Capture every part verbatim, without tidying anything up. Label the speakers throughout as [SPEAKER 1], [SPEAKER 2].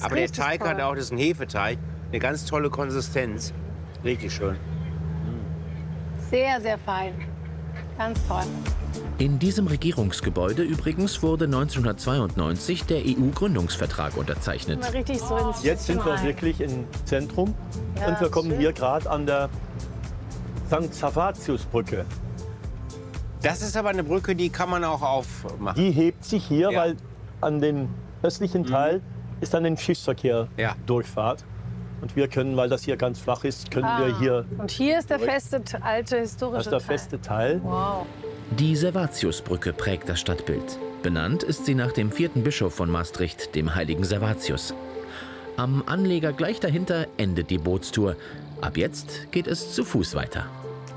[SPEAKER 1] Aber der
[SPEAKER 2] richtig
[SPEAKER 1] Teig
[SPEAKER 2] toll.
[SPEAKER 1] hat auch, das ist ein Hefeteig, eine ganz tolle Konsistenz. Richtig schön.
[SPEAKER 2] Sehr, sehr fein. Ganz toll.
[SPEAKER 3] In diesem Regierungsgebäude übrigens wurde neunzehnhundertzweiundneunzig der E U-Gründungsvertrag unterzeichnet.
[SPEAKER 2] Mal richtig so ins
[SPEAKER 4] Jetzt sind wir
[SPEAKER 2] rein.
[SPEAKER 4] wirklich im Zentrum
[SPEAKER 2] Ja,
[SPEAKER 4] und wir kommen
[SPEAKER 2] schön.
[SPEAKER 4] hier gerade an der Sankt Savatius-Brücke.
[SPEAKER 1] Das ist aber eine Brücke, die kann man auch aufmachen.
[SPEAKER 4] Die hebt sich hier,
[SPEAKER 1] Ja.
[SPEAKER 4] weil an dem östlichen Teil ist dann ein Schiffsverkehr
[SPEAKER 1] Ja.
[SPEAKER 4] Durchfahrt. Und wir können, weil das hier ganz flach ist, können
[SPEAKER 2] Ah.
[SPEAKER 4] wir hier,
[SPEAKER 2] Und hier ist der feste, alte, historische
[SPEAKER 4] das ist der
[SPEAKER 2] Teil.
[SPEAKER 4] feste Teil.
[SPEAKER 2] Wow.
[SPEAKER 3] Die Servatiusbrücke prägt das Stadtbild. Benannt ist sie nach dem vierten Bischof von Maastricht, dem heiligen Servatius. Am Anleger gleich dahinter endet die Bootstour. Ab jetzt geht es zu Fuß weiter.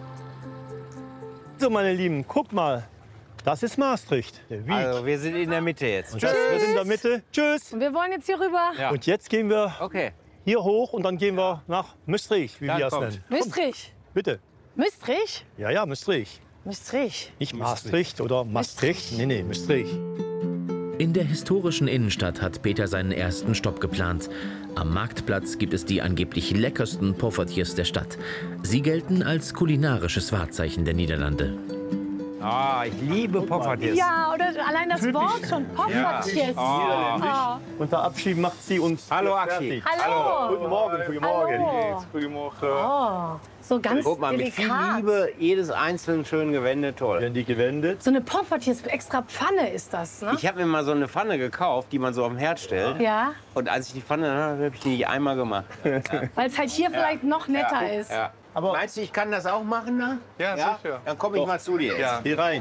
[SPEAKER 4] So, meine Lieben, guck mal, das ist Maastricht. Der Wieg.
[SPEAKER 1] Also, wir sind in der Mitte jetzt.
[SPEAKER 4] Und das wird in der Mitte. Tschüss.
[SPEAKER 2] Und wir wollen jetzt hier rüber.
[SPEAKER 1] Ja.
[SPEAKER 4] Und jetzt gehen wir
[SPEAKER 1] Okay.
[SPEAKER 4] hier hoch und dann gehen wir nach Maastricht, wie
[SPEAKER 1] Dann
[SPEAKER 4] wir es
[SPEAKER 1] kommt.
[SPEAKER 4] nennen.
[SPEAKER 2] Müstrich.
[SPEAKER 4] Bitte.
[SPEAKER 2] Müstrich?
[SPEAKER 4] Ja, ja, Maastricht.
[SPEAKER 2] Müstrich.
[SPEAKER 4] Nicht Maastricht oder Maastricht. Nee, nee, Maastricht.
[SPEAKER 3] In der historischen Innenstadt hat Peter seinen ersten Stopp geplant. Am Marktplatz gibt es die angeblich leckersten Poffertjes der Stadt. Sie gelten als kulinarisches Wahrzeichen der Niederlande.
[SPEAKER 1] Ah, ich liebe Poffertjes.
[SPEAKER 2] Ja, oder allein das Wort schon. Poffertjes.
[SPEAKER 1] Ah.
[SPEAKER 4] Und der Abschied macht sie uns
[SPEAKER 1] Hallo,
[SPEAKER 4] hier
[SPEAKER 1] Axi.
[SPEAKER 4] fertig.
[SPEAKER 2] Hallo.
[SPEAKER 4] Guten Morgen, guten Morgen.
[SPEAKER 2] Hallo.
[SPEAKER 4] Goedemorgen.
[SPEAKER 2] Oh, so ganz
[SPEAKER 1] Guck mal, mit viel
[SPEAKER 2] delikat.
[SPEAKER 1] Liebe, jedes einzelne schön gewendet, toll.
[SPEAKER 4] Werden die gewendet?
[SPEAKER 2] So eine Poffertjes, extra Pfanne ist das, ne?
[SPEAKER 1] Ich habe mir mal so eine Pfanne gekauft, die man so auf dem Herd stellt.
[SPEAKER 2] Ja,
[SPEAKER 1] Und als ich die Pfanne hatte, habe ich die nicht einmal gemacht.
[SPEAKER 2] weil es halt hier vielleicht noch netter ist.
[SPEAKER 1] Ja.
[SPEAKER 4] Aber-
[SPEAKER 1] Meinst du, ich kann das auch machen da?
[SPEAKER 5] Ja, sicher.
[SPEAKER 1] Dann komme ich mal zu dir.
[SPEAKER 5] Ja.
[SPEAKER 4] Hier rein.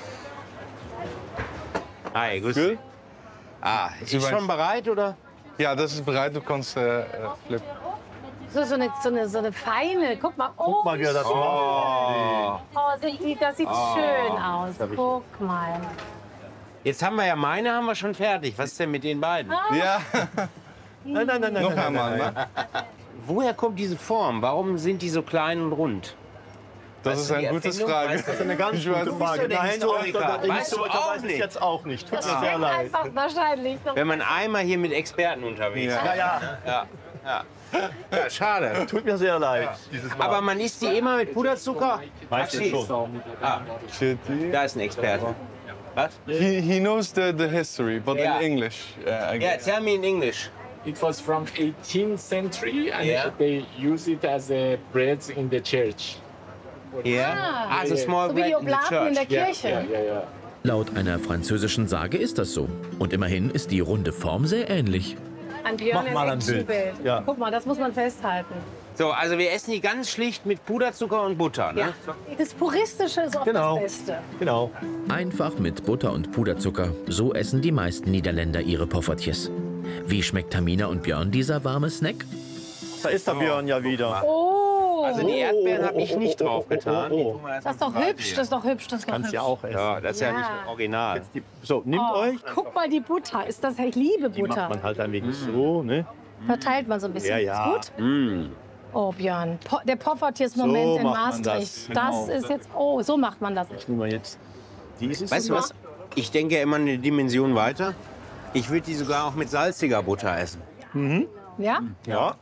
[SPEAKER 1] Hi, grüß
[SPEAKER 4] Cool.
[SPEAKER 1] dich. Ah, ist
[SPEAKER 5] Super.
[SPEAKER 1] schon bereit, oder?
[SPEAKER 5] Ja, das ist bereit. Du kannst äh, äh, flippen.
[SPEAKER 2] So, so, eine, so, eine, so eine feine, guck mal. Oh,
[SPEAKER 4] Guck mal, wie er das macht.
[SPEAKER 1] Oh.
[SPEAKER 2] oh sieht, die- das sieht schön aus. Guck mal.
[SPEAKER 1] Jetzt haben wir ja meine haben wir schon fertig. Was ist denn mit den beiden?
[SPEAKER 5] Ja,
[SPEAKER 4] Nein, nein, nein, nein.
[SPEAKER 5] noch
[SPEAKER 4] nein,
[SPEAKER 5] einmal.
[SPEAKER 4] nein,
[SPEAKER 5] Ne?
[SPEAKER 1] Woher kommt diese Form? Warum sind die so klein und rund?
[SPEAKER 5] Das
[SPEAKER 1] Weißt
[SPEAKER 5] ist
[SPEAKER 1] du
[SPEAKER 5] eine
[SPEAKER 1] die
[SPEAKER 5] gute
[SPEAKER 1] Erfindung?
[SPEAKER 5] Frage.
[SPEAKER 1] Weißt du,
[SPEAKER 4] Das ist eine ganz
[SPEAKER 5] Ich weiß
[SPEAKER 4] gute
[SPEAKER 5] nicht.
[SPEAKER 4] Frage.
[SPEAKER 1] der
[SPEAKER 4] Nein,
[SPEAKER 1] Historiker.
[SPEAKER 4] der, der, der
[SPEAKER 1] Weißt du
[SPEAKER 4] Historiker
[SPEAKER 1] auch
[SPEAKER 4] weiß es
[SPEAKER 1] nicht?
[SPEAKER 4] jetzt auch nicht. Tut mir
[SPEAKER 2] Das
[SPEAKER 4] sehr
[SPEAKER 2] ist
[SPEAKER 4] leid.
[SPEAKER 2] einfach wahrscheinlich.
[SPEAKER 1] Wenn man einmal hier mit Experten unterwegs ist.
[SPEAKER 4] Ja, ja,
[SPEAKER 1] Ja, ja. Ja, schade.
[SPEAKER 4] tut mir sehr leid. Dieses Mal.
[SPEAKER 1] Aber man isst die immer mit Puderzucker?
[SPEAKER 4] Meistens schon.
[SPEAKER 5] Shit.
[SPEAKER 1] Da ist ein Experte. Was?
[SPEAKER 5] He, he knows the, the history, but
[SPEAKER 1] Yeah.
[SPEAKER 5] in English. Uh, I
[SPEAKER 1] Yeah,
[SPEAKER 5] guess.
[SPEAKER 1] tell me in English.
[SPEAKER 6] It was from eighteenth century and
[SPEAKER 1] Yeah.
[SPEAKER 6] they use it as a bread in the church.
[SPEAKER 1] Yeah.
[SPEAKER 2] Ah.
[SPEAKER 1] Ah, so small
[SPEAKER 2] So wie die
[SPEAKER 1] bread in the
[SPEAKER 2] Oblaten in der
[SPEAKER 1] church.
[SPEAKER 6] Ja,
[SPEAKER 2] Kirche.
[SPEAKER 6] ja, ja, ja.
[SPEAKER 3] Laut einer französischen Sage ist das so. Und immerhin ist die runde Form sehr ähnlich.
[SPEAKER 2] An Björn
[SPEAKER 4] Mach mal ein
[SPEAKER 2] ist
[SPEAKER 4] Bild.
[SPEAKER 2] Bild.
[SPEAKER 4] Ja.
[SPEAKER 2] Guck mal, das muss man festhalten.
[SPEAKER 1] So, also wir essen die ganz schlicht mit Puderzucker und Butter, ne?
[SPEAKER 2] Ja. Das Puristische ist auch
[SPEAKER 4] Genau.
[SPEAKER 2] das Beste.
[SPEAKER 4] Genau.
[SPEAKER 3] Einfach mit Butter und Puderzucker. So essen die meisten Niederländer ihre Poffertjes. Wie schmeckt Tamina und Björn dieser warme Snack?
[SPEAKER 4] Da ist der Björn ja wieder.
[SPEAKER 2] Oh,
[SPEAKER 1] Also die Erdbeeren habe ich nicht drauf getan. Die tun wir
[SPEAKER 2] das
[SPEAKER 1] erstmal
[SPEAKER 2] ist doch
[SPEAKER 1] zur Seite
[SPEAKER 2] hübsch,
[SPEAKER 1] hier.
[SPEAKER 2] das ist doch hübsch, das ist doch
[SPEAKER 4] Kannst
[SPEAKER 2] hübsch.
[SPEAKER 4] ja auch essen.
[SPEAKER 1] Ja, das ist ja,
[SPEAKER 2] Ja.
[SPEAKER 1] nicht original.
[SPEAKER 4] Die- So, nehmt
[SPEAKER 2] Oh,
[SPEAKER 4] euch.
[SPEAKER 2] guck mal die Butter. Ist das, ich liebe
[SPEAKER 4] Die macht
[SPEAKER 2] Butter.
[SPEAKER 4] man halt ein wenig so, ne?
[SPEAKER 2] Verteilt man so ein bisschen.
[SPEAKER 4] Ja, ja.
[SPEAKER 2] Ist gut? Oh, Björn. Po der Poffertjes-Moment
[SPEAKER 4] So
[SPEAKER 2] in
[SPEAKER 4] macht man
[SPEAKER 2] Maastricht.
[SPEAKER 4] das,
[SPEAKER 2] Das,
[SPEAKER 4] genau.
[SPEAKER 2] ist jetzt. Oh, so macht man das.
[SPEAKER 4] Nehmen wir jetzt dieses.
[SPEAKER 1] Weißt du was? Ich denke ja immer eine Dimension weiter. Ich würde die sogar auch mit salziger Butter essen.
[SPEAKER 2] Ja?
[SPEAKER 4] Ja.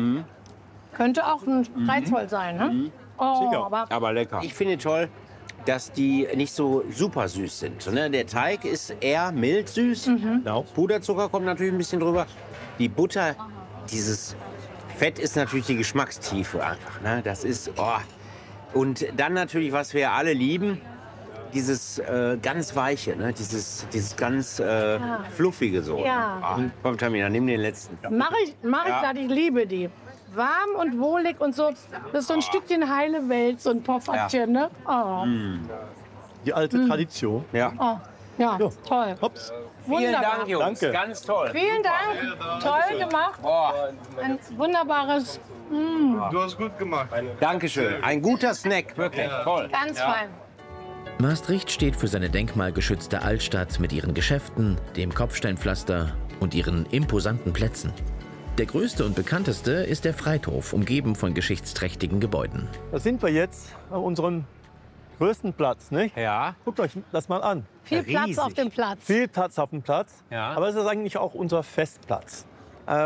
[SPEAKER 2] Könnte auch ein reizvoll sein, ne? Oh,
[SPEAKER 4] Sicher.
[SPEAKER 2] aber
[SPEAKER 1] Aber lecker. Ich finde toll, dass die nicht so super süß sind. Ne? Der Teig ist eher mild süß.
[SPEAKER 4] Genau.
[SPEAKER 1] Puderzucker kommt natürlich ein bisschen drüber. Die Butter, dieses Fett ist natürlich die Geschmackstiefe einfach. Ne? Das ist, oh. Und dann natürlich, was wir alle lieben, dieses äh, ganz Weiche, ne? dieses, dieses ganz äh, Fluffige so.
[SPEAKER 2] Ja.
[SPEAKER 1] Ah, komm, Tamina, nimm den letzten.
[SPEAKER 2] mach ich, mach ich
[SPEAKER 1] Ja.
[SPEAKER 2] glatt, ich liebe die. Warm und wohlig und so. Das ist so ein Stückchen heile Welt, so ein Poffertchen, ne? Oh,
[SPEAKER 4] Die alte Tradition.
[SPEAKER 1] Ja.
[SPEAKER 2] oh. Ja, toll.
[SPEAKER 4] Hops.
[SPEAKER 1] Vielen
[SPEAKER 2] Wunderbar.
[SPEAKER 1] Dank, Jungs.
[SPEAKER 4] Danke.
[SPEAKER 1] Ganz toll.
[SPEAKER 2] Vielen Dank. Toll gemacht.
[SPEAKER 1] Oh,
[SPEAKER 2] Ein wunderbares,
[SPEAKER 5] Du hast gut gemacht.
[SPEAKER 1] Dankeschön. Ein guter Snack, wirklich. Toll.
[SPEAKER 2] ganz fein.
[SPEAKER 3] Maastricht steht für seine denkmalgeschützte Altstadt mit ihren Geschäften, dem Kopfsteinpflaster und ihren imposanten Plätzen. Der größte und bekannteste ist der Friedhof, umgeben von geschichtsträchtigen Gebäuden.
[SPEAKER 4] Da sind wir jetzt an unserem größten Platz, nicht?
[SPEAKER 1] Ja.
[SPEAKER 4] Guckt euch das mal an.
[SPEAKER 2] Viel Platz
[SPEAKER 1] Riesig.
[SPEAKER 2] auf dem Platz.
[SPEAKER 4] Viel Platz auf dem Platz.
[SPEAKER 1] Ja.
[SPEAKER 4] Aber es ist eigentlich auch unser Festplatz.